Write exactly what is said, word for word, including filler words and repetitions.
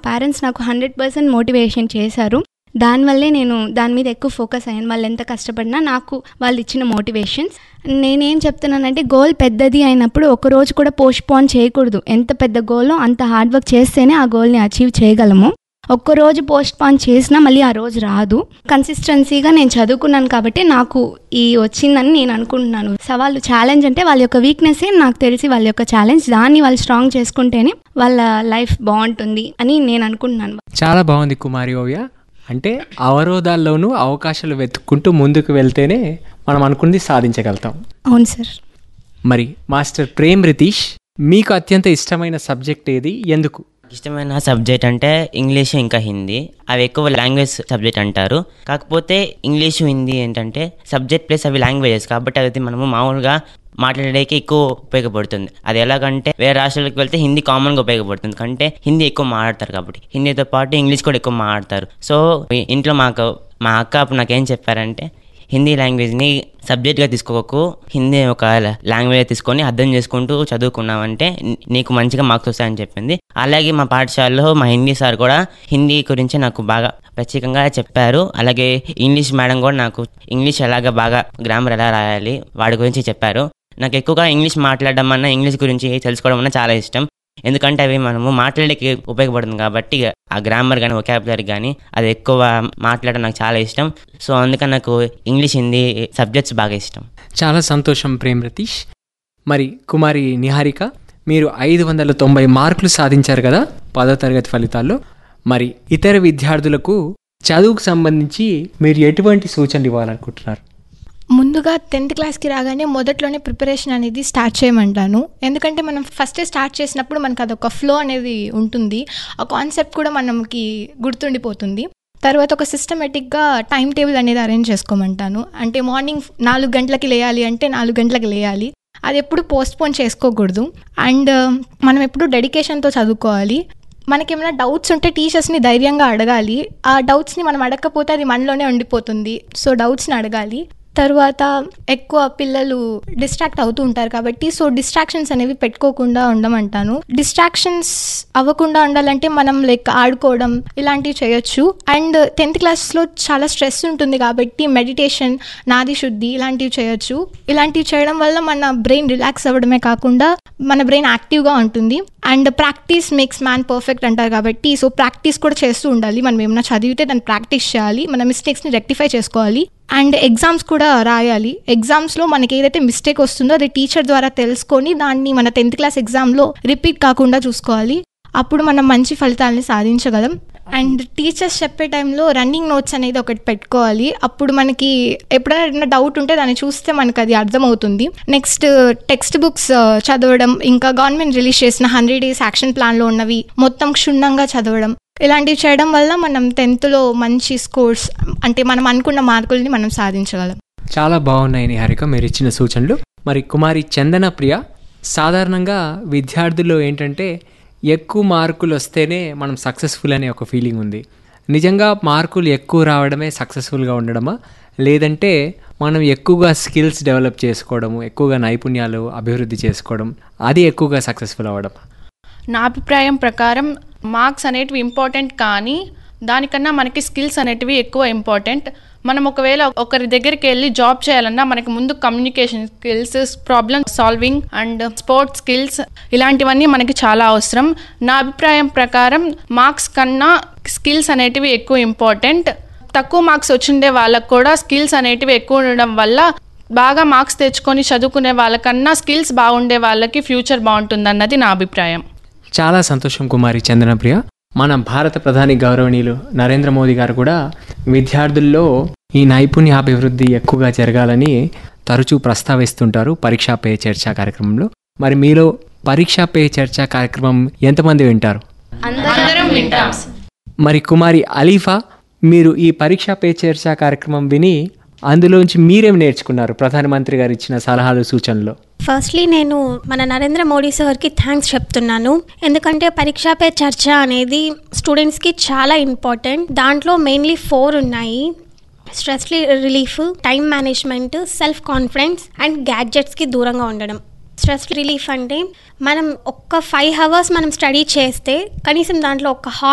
Parents నాకు hundred percent motivation చేశారు. దానివల్లే నేను దాని మీద ఎక్కువ ఫోకస్ అయ్యాను. వాళ్ళు ఎంత కష్టపడినా నాకు వాళ్ళు ఇచ్చిన మోటివేషన్స్. నేనేం చెప్తున్నానంటే గోల్ పెద్దది అయినప్పుడు ఒక రోజు కూడా పోస్ట్పోన్ చేయకూడదు. ఎంత పెద్ద గోలో అంత హార్డ్ వర్క్ చేస్తేనే ఆ గోల్ని అచీవ్ చేయగలము. ఒక్కరోజు పోస్ట్పోన్ చేసినా మళ్ళీ ఆ రోజు రాదు. కన్సిస్టెన్సీగా నేను చదువుకున్నాను కాబట్టి నాకు ఈ వచ్చిందని నేను అనుకుంటున్నాను. సవాళ్ళు ఛాలెంజ్ అంటే వాళ్ళ యొక్క వీక్నెస్సే నాకు తెలిసి వాళ్ళ యొక్క ఛాలెంజ్. దాన్ని వాళ్ళు స్ట్రాంగ్ చేసుకుంటేనే వాళ్ళ లైఫ్ బాగుంటుంది అని నేను అనుకుంటున్నాను. చాలా బాగుంది కుమారి ఓవ్య. అంటే అవరోధాల్లోనూ అవకాశాలు వెతుక్కుంటూ ముందుకు వెళ్తేనే మనం అనుకుంది సాధించగలుగుతాం. అవును సార్. మరి మాస్టర్ ప్రేమ్ రితీష్, మీకు అత్యంత ఇష్టమైన సబ్జెక్ట్ ఏది, ఎందుకు? ఇష్టమైన సబ్జెక్ట్ అంటే ఇంగ్లీష్ ఇంకా హిందీ. అవి ఎక్కువ లాంగ్వేజ్ సబ్జెక్ట్ అంటారు. కాకపోతే ఇంగ్లీషు హిందీ ఏంటంటే సబ్జెక్ట్ ప్లస్ అవి లాంగ్వేజెస్ కాబట్టి అవి మనము మామూలుగా మాట్లాడడానికి ఎక్కువ ఉపయోగపడుతుంది. అది ఎలాగంటే వేరే రాష్ట్రాలకు వెళ్తే హిందీ కామన్గా ఉపయోగపడుతుంది, అంటే హిందీ ఎక్కువ మాట్లాడతారు కాబట్టి. హిందీతో పాటు ఇంగ్లీష్ కూడా ఎక్కువ మాట్లాడతారు. సో ఇంట్లో మాకు మా అక్క అప్పుడు నాకేం చెప్పారంటే హిందీ లాంగ్వేజ్ని సబ్జెక్ట్గా తీసుకోకు, హిందీ ఒక లాంగ్వేజ్ తీసుకొని అర్థం చేసుకుంటూ చదువుకున్నామంటే నీకు మంచిగా మార్క్స్ వస్తాయని చెప్పింది. అలాగే మా పాఠశాలలో మా హిందీ సార్ కూడా హిందీ గురించి నాకు బాగా ప్రత్యేకంగా చెప్పారు. అలాగే ఇంగ్లీష్ మేడం కూడా నాకు ఇంగ్లీష్ ఎలాగ బాగా గ్రామర్ ఎలా రాయాలి వాడి గురించి చెప్పారు. నాకు ఎక్కువగా ఇంగ్లీష్ మాట్లాడడం అన్నా ఇంగ్లీష్ గురించి తెలుసుకోవడం అన్నా చాలా ఇష్టం. ఎందుకంటే అవి మనము మాట్లాడడానికి ఉపయోగపడుతుంది కాబట్టి ఆ గ్రామర్ కానీ వొకాబులరీ కానీ అది ఎక్కువ మాట్లాడడం నాకు చాలా ఇష్టం. సో అందుకని నాకు ఇంగ్లీష్ హిందీ సబ్జెక్ట్స్ బాగా ఇష్టం. చాలా సంతోషం ప్రేమ్ రతీష్. మరి కుమారి నిహారిక, మీరు ఐదు వందల తొంభై మార్కులు సాధించారు కదా పదో తరగతి ఫలితాల్లో. మరి ఇతర విద్యార్థులకు చదువుకు సంబంధించి మీరు ఎటువంటి సూచనలు ఇవ్వాలనుకుంటున్నారు? ముందుగా టెన్త్ క్లాస్కి రాగానే మొదట్లోనే ప్రిపరేషన్ అనేది స్టార్ట్ చేయమంటాను. ఎందుకంటే మనం ఫస్ట్ స్టార్ట్ చేసినప్పుడు మనకు అదొక ఫ్లో అనేది ఉంటుంది, ఆ కాన్సెప్ట్ కూడా మనకి గుర్తుండిపోతుంది. తర్వాత ఒక సిస్టమేటిక్గా టైం టేబుల్ అనేది అరేంజ్ చేసుకోమంటాను. అంటే మార్నింగ్ నాలుగు గంటలకి లేయాలి అంటే నాలుగు గంటలకి లేయాలి, అది ఎప్పుడు పోస్ట్పోన్ చేసుకోకూడదు. అండ్ మనం ఎప్పుడు డెడికేషన్తో చదువుకోవాలి. మనకేమైనా డౌట్స్ ఉంటే టీచర్స్ని ధైర్యంగా అడగాలి. ఆ డౌట్స్ని మనం అడగకపోతే అది మనలోనే ఉండిపోతుంది. సో డౌట్స్ని అడగాలి. తర్వాత ఎక్కువ పిల్లలు డిస్ట్రాక్ట్ అవుతూ ఉంటారు కాబట్టి సో డిస్ట్రాక్షన్స్ అనేవి పెట్టుకోకుండా ఉండమంటాను. డిస్ట్రాక్షన్స్ అవ్వకుండా ఉండాలంటే మనం లైక్ ఆడుకోవడం ఇలాంటివి చేయొచ్చు. అండ్ టెన్త్ క్లాస్లో చాలా స్ట్రెస్ ఉంటుంది కాబట్టి మెడిటేషన్, నాది శుద్ధి ఇలాంటివి చేయొచ్చు. ఇలాంటివి చేయడం వల్ల మన బ్రెయిన్ రిలాక్స్ అవ్వడమే కాకుండా మన బ్రెయిన్ యాక్టివ్గా ఉంటుంది. And practice makes man perfect అంటారు కాబట్టి సో ప్రాక్టీస్ కూడా చేస్తూ ఉండాలి. మనం ఏమైనా చదివితే దాన్ని ప్రాక్టీస్ చేయాలి, మన మిస్టేక్స్ని రెక్టిఫై చేసుకోవాలి. అండ్ ఎగ్జామ్స్ కూడా రాయాలి. ఎగ్జామ్స్లో మనకి ఏదైతే మిస్టేక్ వస్తుందో అది టీచర్ ద్వారా తెలుసుకొని దాన్ని మన టెన్త్ క్లాస్ ఎగ్జామ్లో రిపీట్ కాకుండా చూసుకోవాలి. అప్పుడు మనం మంచి ఫలితాలని సాధించగలం. అండ్ టీచర్స్ చెప్పే టైంలో రన్నింగ్ నోట్స్ అనేది ఒకటి పెట్టుకోవాలి. అప్పుడు మనకి ఎప్పుడైనా డౌట్ ఉంటే దాన్ని చూస్తే మనకు అది అర్థమవుతుంది. నెక్స్ట్ టెక్స్ట్ బుక్స్ చదవడం, ఇంకా గవర్నమెంట్ రిలీజ్ చేసిన హండ్రెడ్ డేస్ యాక్షన్ ప్లాన్లో ఉన్నవి మొత్తం క్షుణ్ణంగా చదవడం, ఇలాంటివి చేయడం వల్ల మనం టెన్త్లో మంచి స్కోర్స్ అంటే మనం అనుకున్న మార్కుల్ని మనం సాధించగలం. చాలా బాగున్నాయి నిహారిక మీరు ఇచ్చిన సూచనలు. మరి కుమారి చందన ప్రియ, సాధారణంగా విద్యార్థుల్లో ఏంటంటే ఎక్కువ మార్కులు వస్తేనే మనం సక్సెస్ఫుల్ అనే ఒక ఫీలింగ్ ఉంది. నిజంగా మార్కులు ఎక్కువ రావడమే సక్సెస్ఫుల్గా ఉండడమా, లేదంటే మనం ఎక్కువగా స్కిల్స్ డెవలప్ చేసుకోవడము, ఎక్కువగా నైపుణ్యాలు అభివృద్ధి చేసుకోవడం అది ఎక్కువగా సక్సెస్ఫుల్ అవ్వడం? నా అభిప్రాయం ప్రకారం మార్క్స్ అనేటివి ఇంపార్టెంట్, కానీ దానికన్నా మనకి స్కిల్స్ అనేటివి ఎక్కువ ఇంపార్టెంట్. మనం ఒకవేళ ఒకరి దగ్గరికి వెళ్ళి జాబ్ చేయాలన్నా మనకి ముందు communication skills, problem solving and sports skills ఇలాంటివన్నీ మనకి చాలా అవసరం. నా అభిప్రాయం ప్రకారం మార్క్స్ కన్నా స్కిల్స్ అనేటివి ఎక్కువ ఇంపార్టెంట్. తక్కువ మార్క్స్ వచ్చిండే వాళ్ళకు కూడా స్కిల్స్ అనేటివి ఎక్కువ ఉండడం వల్ల బాగా మార్క్స్ తెచ్చుకొని చదువుకునే వాళ్ళకన్నా స్కిల్స్ బాగుండే వాళ్ళకి ఫ్యూచర్ బాగుంటుంది అన్నది నా అభిప్రాయం. చాలా సంతోషం కుమారి చందనప్రియ. మన భారత ప్రధాని గౌరవనీయులు నరేంద్ర మోదీ గారు కూడా విద్యార్థుల్లో ఈ నైపుణ్యాభివృద్ధి ఎక్కువగా జరగాలని తరచూ ప్రస్తావిస్తుంటారు పరీక్షా పే చర్చ కార్యక్రమంలో. మరి మీలో పరీక్షా పే చర్చ కార్యక్రమం ఎంతమంది వింటారు? అందరం వింటాం. మరి కుమారి అలీఫా, మీరు ఈ పరీక్షా పే చర్చ కార్యక్రమం విని అందులోంచి మీరేం నేర్చుకున్నారు ప్రధానమంత్రి గారు ఇచ్చిన సలహాలు సూచనలు? ఫస్ట్లీ నేను మన నరేంద్ర మోడీ సార్కి థ్యాంక్స్ చెప్తున్నాను. ఎందుకంటే పరీక్షా పే చర్చ అనేది స్టూడెంట్స్కి చాలా ఇంపార్టెంట్. దాంట్లో మెయిన్లీ ఫోర్ ఉన్నాయి: stress relief, time management, self confidence and గ్యాడ్జెట్స్కి దూరంగా ఉండడం. స్ట్రెస్ రిలీఫ్ అంటే మనం ఒక్క ఫైవ్ అవర్స్ మనం స్టడీ చేస్తే కనీసం దాంట్లో ఒక హాఫ్